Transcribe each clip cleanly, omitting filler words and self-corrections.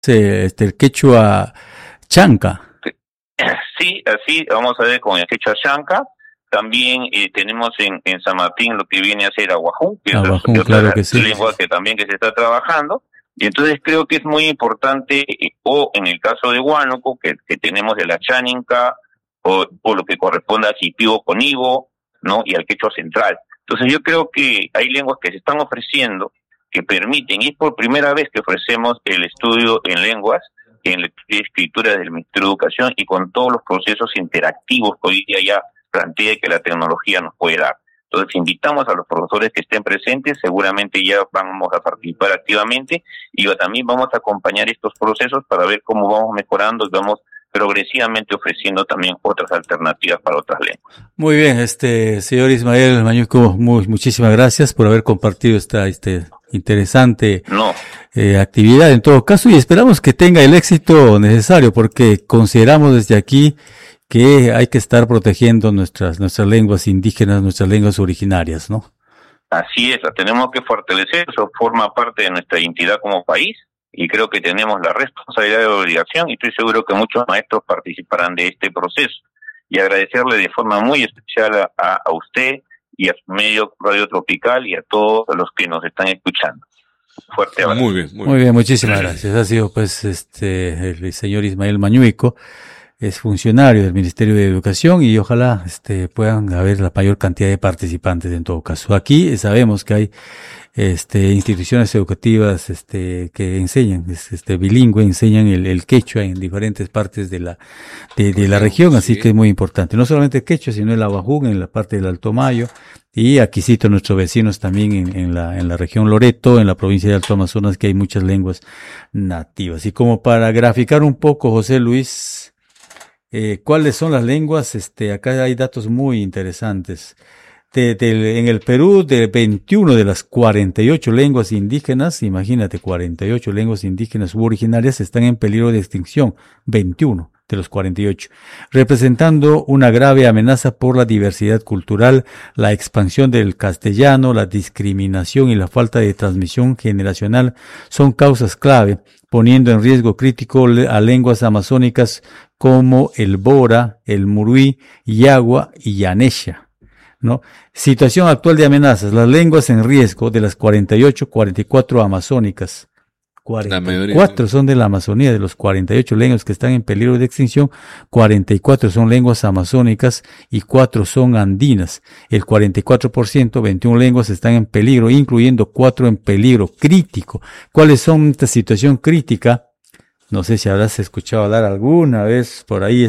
el quechua chanca. Sí, así vamos a ver con el quechua chanca. También tenemos en San Martín lo que viene a ser aguajún, que Aguajún, es claro otra que sí. lengua que también que se está trabajando. Y entonces creo que es muy importante, o en el caso de Huánuco, que tenemos de la cháninca, o lo que corresponde a Sipivo con Ivo, ¿no? Y al quechua central. Entonces yo creo que hay lenguas que se están ofreciendo que permiten, y es por primera vez que ofrecemos el estudio en lenguas, en escritura del Ministerio de Educación y con todos los procesos interactivos que hoy día ya plantea que la tecnología nos puede dar. Entonces invitamos a los profesores que estén presentes, seguramente ya vamos a participar activamente y también vamos a acompañar estos procesos para ver cómo vamos mejorando y vamos progresivamente ofreciendo también otras alternativas para otras lenguas. Muy bien, señor Ismael Mañuico, muchísimas gracias por haber compartido esta interesante actividad en todo caso, y esperamos que tenga el éxito necesario, porque consideramos desde aquí que hay que estar protegiendo nuestras lenguas indígenas, nuestras lenguas originarias, ¿no? Así es, la tenemos que fortalecer, eso forma parte de nuestra identidad como país, y creo que tenemos la responsabilidad y la obligación, y estoy seguro que muchos maestros participarán de este proceso. Y agradecerle de forma muy especial a usted y a su medio Radio Tropical y a todos los que nos están escuchando. Fuerte abrazo. Muy bien, muchísimas gracias. Ha sido pues el señor Ismael Mañuico, es funcionario del Ministerio de Educación, y ojalá puedan haber la mayor cantidad de participantes en todo caso. Aquí sabemos que hay instituciones educativas que enseñan, bilingüe, enseñan el quechua en diferentes partes de la región, así que es muy importante. No solamente el quechua, sino el aguajún en la parte del Alto Mayo, y aquí cito a nuestros vecinos también en la región Loreto, en la provincia de Alto Amazonas, que hay muchas lenguas nativas. Y como para graficar un poco, José Luis, ¿cuáles son las lenguas? Acá hay datos muy interesantes. En el Perú, de 21 de las 48 lenguas indígenas, imagínate, 48 lenguas indígenas u originarias están en peligro de extinción, 21 de los 48, representando una grave amenaza por la diversidad cultural, la expansión del castellano, la discriminación y la falta de transmisión generacional son causas clave, poniendo en riesgo crítico a lenguas amazónicas como el Bora, el Muruí, Yagua y Yanesha, ¿no? Situación actual de amenazas. Las lenguas en riesgo de las 48, 44 amazónicas. 44 son de la Amazonía, de los 48 lenguas que están en peligro de extinción, 44 son lenguas amazónicas y 4 son andinas. El 44%, 21 lenguas están en peligro, incluyendo 4 en peligro crítico. ¿Cuáles son esta situación crítica? No sé si habrás escuchado hablar alguna vez por ahí,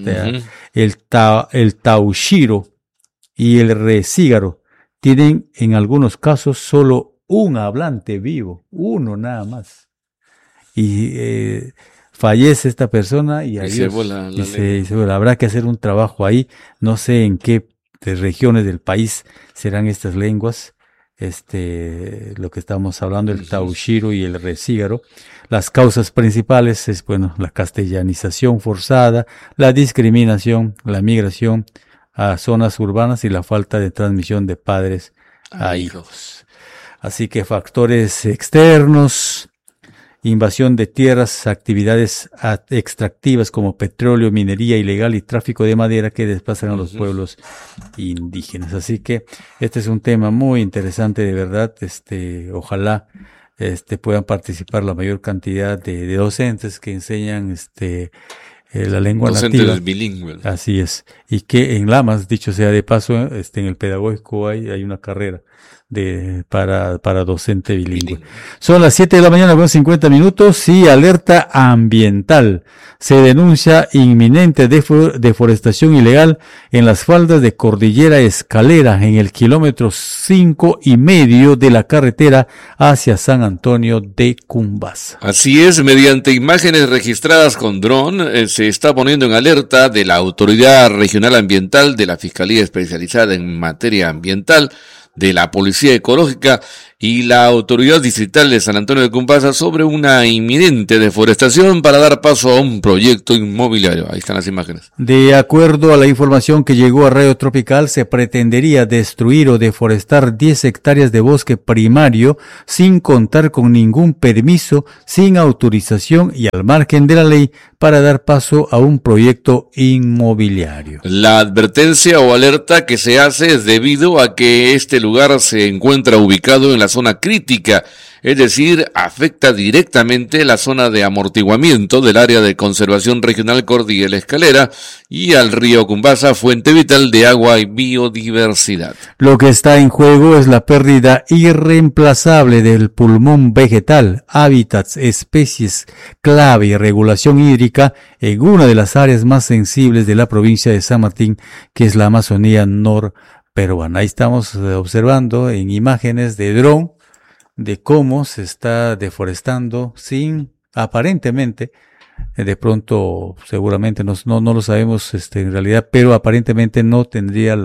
el taushiro y el recígaro tienen en algunos casos solo un hablante vivo, uno nada más. Y fallece esta persona y adiós. Habrá que hacer un trabajo ahí. No sé en qué regiones del país serán estas lenguas. Lo que estamos hablando, el taushiro y el recígaro. Las causas principales es, la castellanización forzada, la discriminación, la migración a zonas urbanas y la falta de transmisión de padres a hijos. Así que factores externos, invasión de tierras, actividades extractivas como petróleo, minería ilegal y tráfico de madera que desplazan a los pueblos indígenas. Así que este es un tema muy interesante, de verdad. Ojalá puedan participar la mayor cantidad de docentes que enseñan la lengua nativa. Docentes bilingües. Así es. Y que en Lamas, dicho sea de paso, en el pedagógico hay una carrera para docente bilingüe. Son las 7 de la mañana con 50 minutos y alerta ambiental. Se denuncia inminente deforestación ilegal en las faldas de Cordillera Escalera, en el kilómetro 5,5 de la carretera hacia San Antonio de Cumbasa. Así es, mediante imágenes registradas con dron, se está poniendo en alerta de la Autoridad Regional Ambiental, de la Fiscalía Especializada en Materia Ambiental, de la Policía Ecológica, y la autoridad distrital de San Antonio de Cumbasa sobre una inminente deforestación para dar paso a un proyecto inmobiliario. Ahí están las imágenes. De acuerdo a la información que llegó a Radio Tropical, se pretendería destruir o deforestar 10 hectáreas de bosque primario sin contar con ningún permiso, sin autorización y al margen de la ley para dar paso a un proyecto inmobiliario. La advertencia o alerta que se hace es debido a que este lugar se encuentra ubicado en la zona crítica, es decir, afecta directamente la zona de amortiguamiento del área de conservación regional Cordillera Escalera y al río Cumbasa, fuente vital de agua y biodiversidad. Lo que está en juego es la pérdida irreemplazable del pulmón vegetal, hábitats, especies clave y regulación hídrica en una de las áreas más sensibles de la provincia de San Martín, que es la Amazonía norperuana. Ahí estamos observando en imágenes de dron de cómo se está deforestando sin, aparentemente, de pronto, seguramente no lo sabemos en realidad, pero aparentemente no tendría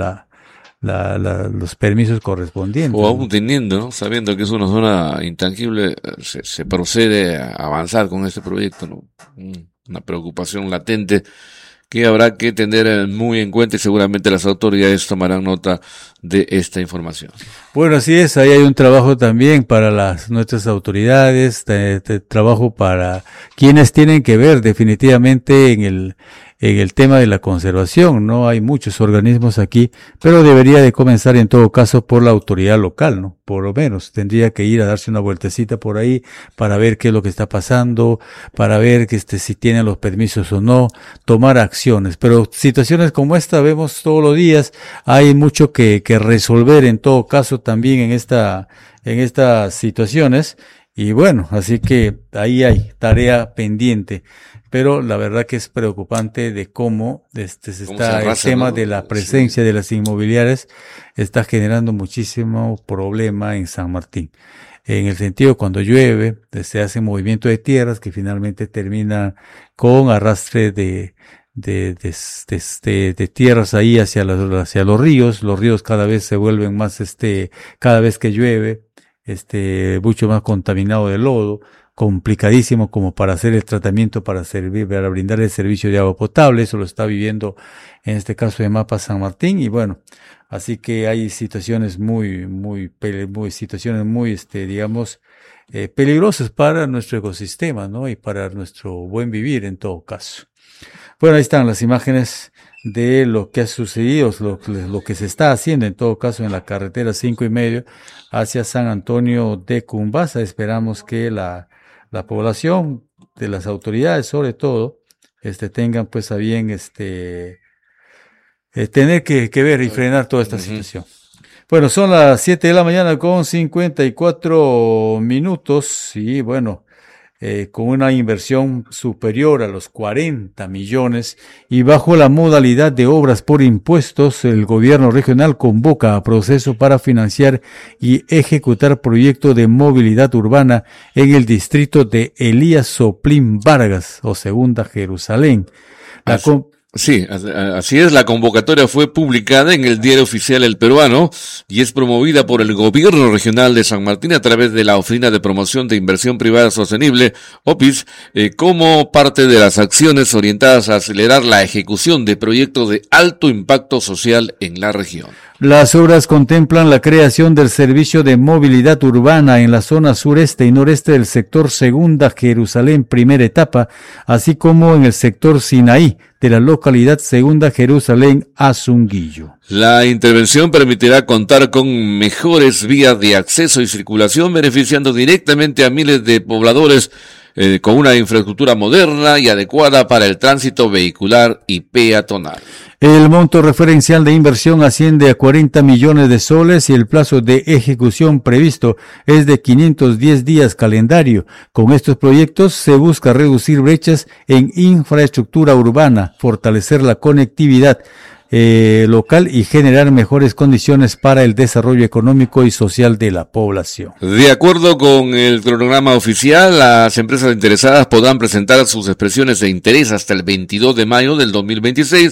los permisos correspondientes. O aún teniendo, ¿no? Sabiendo que es una zona intangible, se procede a avanzar con este proyecto, ¿no? Una preocupación latente que habrá que tener muy en cuenta y seguramente las autoridades tomarán nota de esta información. Bueno, así es, ahí hay un trabajo también para nuestras autoridades, trabajo para quienes tienen que ver definitivamente en el tema de la conservación. No hay muchos organismos aquí, pero debería de comenzar en todo caso por la autoridad local, ¿no? Por lo menos tendría que ir a darse una vueltecita por ahí para ver qué es lo que está pasando, para ver si tienen los permisos o no, tomar acciones. Pero situaciones como esta vemos todos los días, hay mucho que resolver en todo caso también en estas situaciones. Y bueno, así que ahí hay tarea pendiente. Pero la verdad que es preocupante de cómo el tema de la presencia de las inmobiliarias está generando muchísimo problema en San Martín. En el sentido, cuando llueve, se hace movimiento de tierras que finalmente termina con arrastre de tierras ahí hacia los ríos. Los ríos cada vez se vuelven más, cada vez que llueve, mucho más contaminado de lodo, complicadísimo como para hacer el tratamiento, para brindar el servicio de agua potable. Eso lo está viviendo en este caso de Mapa San Martín. Y bueno, así que hay situaciones peligrosas para nuestro ecosistema, ¿no? Y para nuestro buen vivir en todo caso. Bueno, ahí están las imágenes de lo que ha sucedido, lo que se está haciendo en todo caso en la carretera 5.5 hacia San Antonio de Cumbasa. Esperamos que la población, de las autoridades sobre todo, tengan pues a bien tener que ver y frenar toda esta situación. Bueno, son las 7 de la mañana con 54 minutos y bueno, con una inversión superior a los 40 millones y bajo la modalidad de obras por impuestos, el gobierno regional convoca a proceso para financiar y ejecutar proyectos de movilidad urbana en el distrito de Elías Soplín Vargas o Segunda Jerusalén. Sí, así es. La convocatoria fue publicada en el Diario Oficial El Peruano y es promovida por el Gobierno Regional de San Martín a través de la Oficina de Promoción de Inversión Privada Sostenible, OPIS, como parte de las acciones orientadas a acelerar la ejecución de proyectos de alto impacto social en la región. Las obras contemplan la creación del servicio de movilidad urbana en la zona sureste y noreste del sector Segunda Jerusalén, primera etapa, así como en el sector Sinaí de la localidad Segunda Jerusalén, Azunguillo. La intervención permitirá contar con mejores vías de acceso y circulación, beneficiando directamente a miles de pobladores con una infraestructura moderna y adecuada para el tránsito vehicular y peatonal. El monto referencial de inversión asciende a 40 millones de soles y el plazo de ejecución previsto es de 510 días calendario. Con estos proyectos se busca reducir brechas en infraestructura urbana, fortalecer la conectividad local y generar mejores condiciones para el desarrollo económico y social de la población. De acuerdo con el cronograma oficial, las empresas interesadas podrán presentar sus expresiones de interés hasta el 22 de mayo del 2026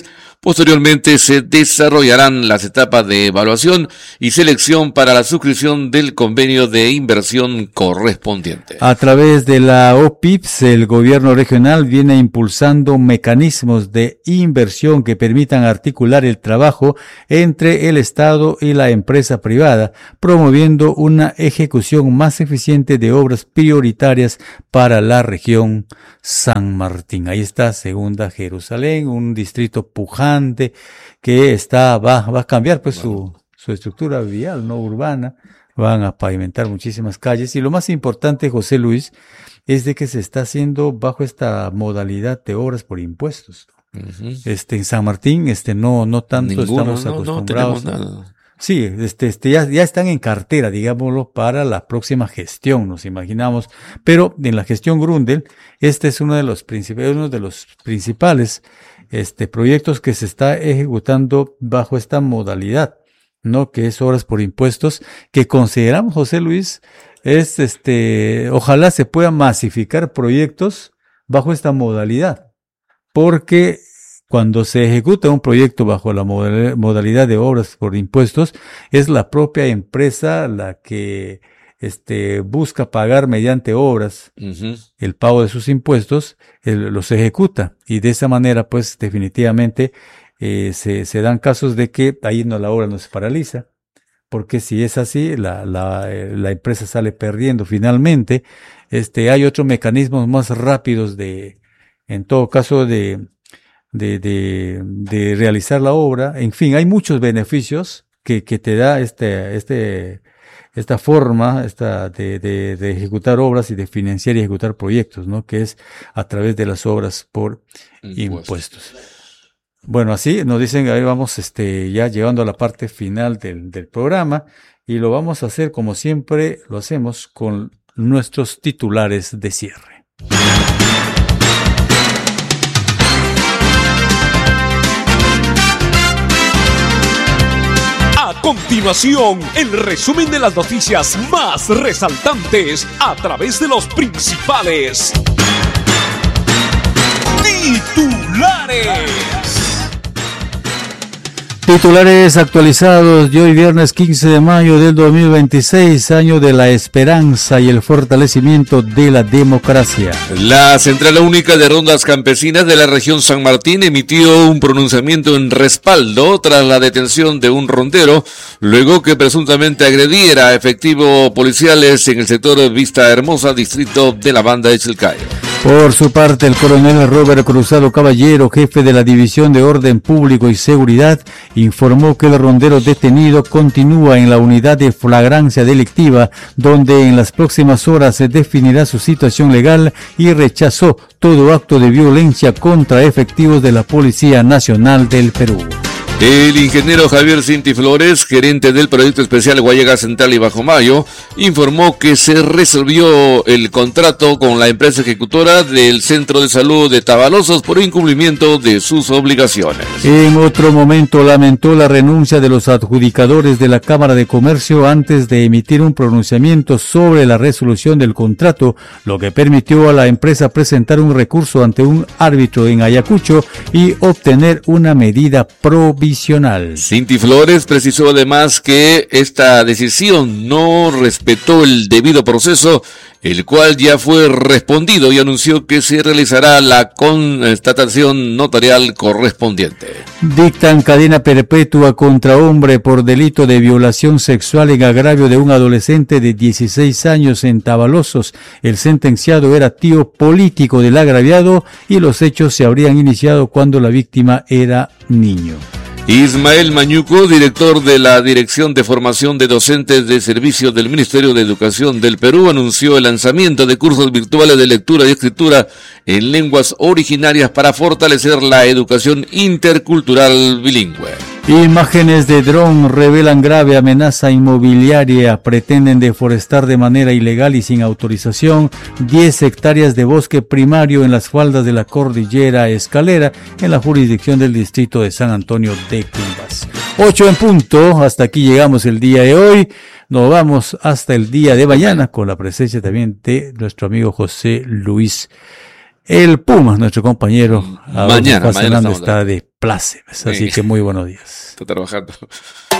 Posteriormente se desarrollarán las etapas de evaluación y selección para la suscripción del convenio de inversión correspondiente. A través de la OPIPS, el gobierno regional viene impulsando mecanismos de inversión que permitan articular el trabajo entre el Estado y la empresa privada, promoviendo una ejecución más eficiente de obras prioritarias para la región San Martín. Ahí está Segunda Jerusalén, un distrito pujante que va a cambiar pues su estructura vial, no urbana. Van a pavimentar muchísimas calles y lo más importante, José Luis, es de que se está haciendo bajo esta modalidad de obras por impuestos. Uh-huh. En San Martín, no tanto estamos acostumbrados. No tenemos nada. Sí, ya están en cartera, digámoslo, para la próxima gestión, nos imaginamos. Pero en la gestión Grundel, este es uno de los principales, proyectos que se está ejecutando bajo esta modalidad, ¿no? Que es obras por impuestos, que consideramos, José Luis, ojalá se puedan masificar proyectos bajo esta modalidad, porque cuando se ejecuta un proyecto bajo la modalidad de obras por impuestos, es la propia empresa la que busca pagar mediante obras el pago de sus impuestos, los ejecuta, y de esa manera pues definitivamente se dan casos de que ahí la obra no se paraliza, porque si es así la empresa sale perdiendo finalmente. Hay otros mecanismos más rápidos en todo caso de realizar la obra. En fin, hay muchos beneficios que te da esta forma de ejecutar obras y de financiar y ejecutar proyectos, ¿no? Que es a través de las obras por impuestos. Bueno, así nos dicen, ahí vamos ya llegando a la parte final del programa, y lo vamos a hacer como siempre lo hacemos con nuestros titulares de cierre. A continuación, el resumen de las noticias más resaltantes a través de los principales titulares. Titulares actualizados de hoy viernes 15 de mayo del 2026, año de la esperanza y el fortalecimiento de la democracia. La Central Única de Rondas Campesinas de la región San Martín emitió un pronunciamiento en respaldo tras la detención de un rondero, luego que presuntamente agrediera a efectivos policiales en el sector Vista Hermosa, distrito de la Banda de Chilcayo. Por su parte, el coronel Robert Cruzado Caballero, jefe de la División de Orden Público y Seguridad, informó que el rondero detenido continúa en la unidad de flagrancia delictiva, donde en las próximas horas se definirá su situación legal, y rechazó todo acto de violencia contra efectivos de la Policía Nacional del Perú. El ingeniero Javier Cinti Flores, gerente del proyecto especial Guayaga Central y Bajo Mayo, informó que se resolvió el contrato con la empresa ejecutora del Centro de Salud de Tabalosos por incumplimiento de sus obligaciones. En otro momento lamentó la renuncia de los adjudicadores de la Cámara de Comercio antes de emitir un pronunciamiento sobre la resolución del contrato, lo que permitió a la empresa presentar un recurso ante un árbitro en Ayacucho y obtener una medida provisional. Cinti Flores precisó además que esta decisión no respetó el debido proceso, el cual ya fue respondido, y anunció que se realizará la constatación notarial correspondiente. Dictan cadena perpetua contra hombre por delito de violación sexual en agravio de un adolescente de 16 años en Tabalosos. El sentenciado era tío político del agraviado y los hechos se habrían iniciado cuando la víctima era niño. Ismael Mañuco, director de la Dirección de Formación de Docentes de Servicio del Ministerio de Educación del Perú, anunció el lanzamiento de cursos virtuales de lectura y escritura en lenguas originarias para fortalecer la educación intercultural bilingüe. Imágenes de dron revelan grave amenaza inmobiliaria. Pretenden deforestar de manera ilegal y sin autorización 10 hectáreas de bosque primario en las faldas de la cordillera Escalera, en la jurisdicción del distrito de San Antonio de Cumbas. 8 en punto, hasta aquí llegamos el día de hoy. Nos vamos hasta el día de mañana con la presencia también de nuestro amigo José Luis, el Puma, nuestro compañero. Mañana está de complace. Así Sí. que muy buenos días. Está trabajando.